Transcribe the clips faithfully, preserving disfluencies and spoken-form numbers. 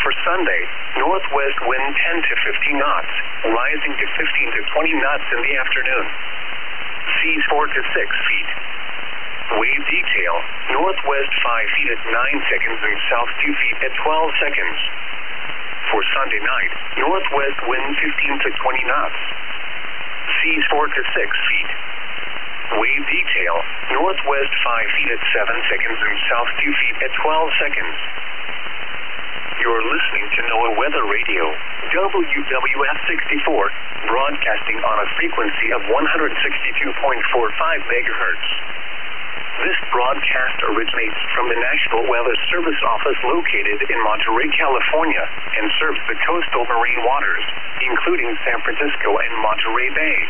For Sunday, northwest wind ten to fifteen knots, rising to fifteen to twenty knots in the afternoon. Seas four to six feet. Wave detail, northwest five feet at nine seconds and south two feet at twelve seconds. For Sunday night, northwest wind fifteen to twenty knots. Seas four to six feet. Wave detail, northwest five feet at seven seconds and south two feet at twelve seconds. You're listening to NOAA Weather Radio, W W F sixty-four, broadcasting on a frequency of one hundred sixty-two point four five megahertz. This broadcast originates from the National Weather Service office located in Monterey, California, and serves the coastal marine waters, including San Francisco and Monterey Bay.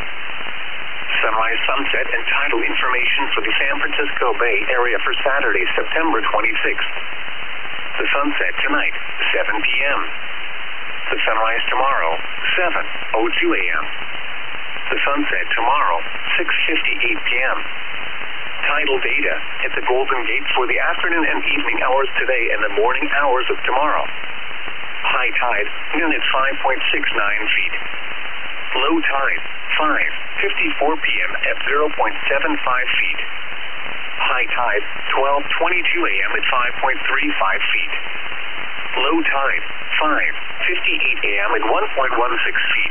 Sunrise, sunset, and tidal information for the San Francisco Bay area for Saturday, September twenty-sixth. The sunset tonight, seven p m The sunrise tomorrow, seven oh two a m The sunset tomorrow, six fifty-eight p m Tidal data at the Golden Gate for the afternoon and evening hours today and the morning hours of tomorrow. High tide, noon at five point six nine feet. Low tide, five fifty-four p m at zero point seven five feet. High tide, twelve twenty-two a m at five point three five feet. Low tide, five fifty-eight a m at one point one six feet.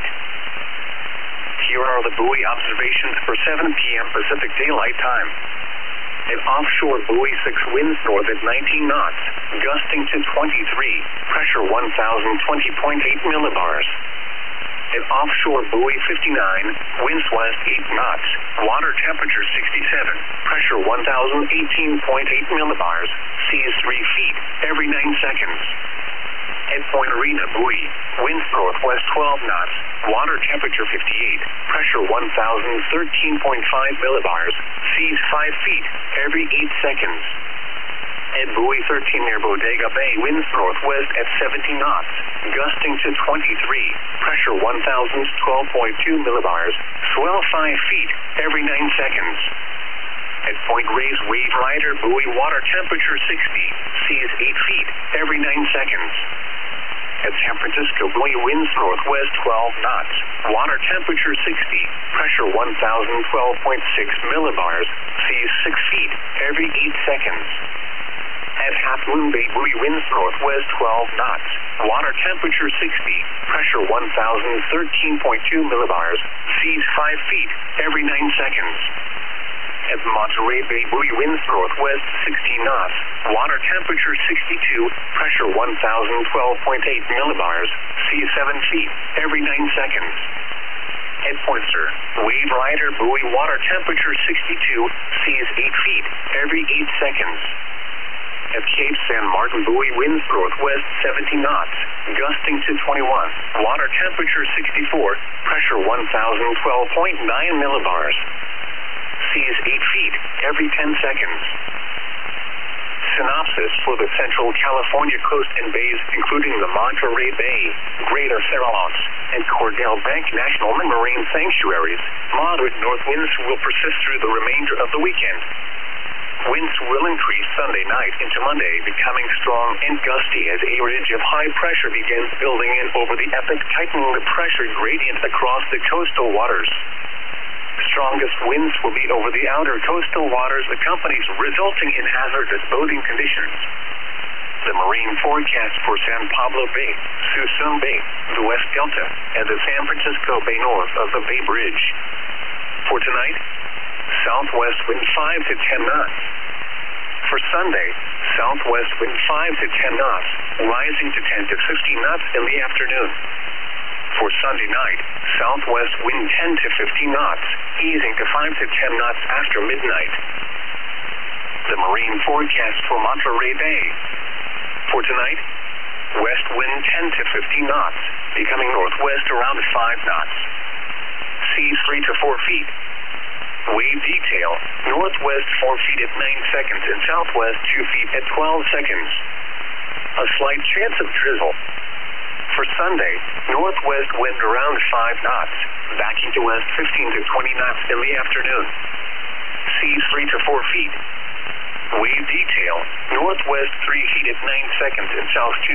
Here are the buoy observations for seven p m Pacific Daylight Time. At offshore buoy six, winds north at nineteen knots, gusting to twenty-three, pressure one thousand twenty point eight millibars. At offshore buoy fifty-nine, winds west eight knots, water temperature sixty-seven, pressure one thousand eighteen point eight millibars, seas three feet every nine seconds. At Point Arena buoy, winds northwest twelve knots, water temperature fifty-eight, pressure one thousand thirteen point five millibars, seas five feet every eight seconds. At buoy thirteen near Bodega Bay, winds northwest at seventeen knots, gusting to twenty-three, pressure one thousand twelve point two millibars, swell five feet every nine seconds. At Point Reyes Wave Rider buoy, water temperature sixty, seas eight feet every nine seconds. At San Francisco buoy, winds northwest twelve knots, water temperature sixty, pressure one thousand twelve point six millibars, seas six feet every eight seconds. At Half Moon Bay buoy, winds northwest twelve knots, water temperature sixty, pressure one thousand thirteen point two millibars, seas five feet every nine seconds. At Monterey Bay buoy, winds northwest sixteen knots, water temperature sixty-two, pressure one thousand twelve point eight millibars, seas seven feet every nine seconds. At Point Sur, Wave Rider buoy, water temperature sixty-two, seas eight feet every eight seconds. At Cape San Martin buoy, winds northwest seventeen knots, gusting to twenty-one, water temperature sixty-four, pressure one thousand twelve point nine millibars, seas eight feet every ten seconds. Synopsis for the Central California coast and bays, including the Monterey Bay, Greater Farallones, and Cordell Bank National Marine Sanctuaries, moderate north winds will persist through the remainder of the weekend. Winds will increase Sunday night into Monday, becoming strong and gusty as a ridge of high pressure begins building in over the epic, tightening the pressure gradient across the coastal waters. Strongest winds will be over the outer coastal waters, accompanied resulting in hazardous boating conditions. The marine forecast for San Pablo Bay, Suisun Bay, the West Delta, and the San Francisco Bay north of the Bay Bridge. For tonight, southwest wind five to ten knots. For Sunday, southwest wind five to ten knots, rising to ten to fifteen knots in the afternoon. For Sunday night, southwest wind ten to fifteen knots, easing to five to ten knots after midnight. The marine forecast for Monterey Bay. For tonight, west wind ten to fifteen knots, becoming northwest around five knots. Seas three to four feet. Wave detail, northwest four feet at nine seconds and southwest two feet at twelve seconds. A slight chance of drizzle. For Sunday, northwest wind around five knots, backing to west fifteen to twenty knots in the afternoon. Seas three to four feet. Wave detail, northwest three feet at nine seconds and south two